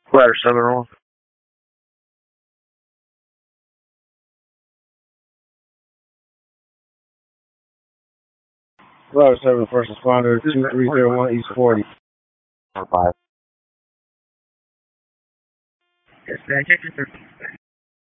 Ladder 7-1. Ladder 7, first responder, 2301 East 40. 5. Yes, man, check this.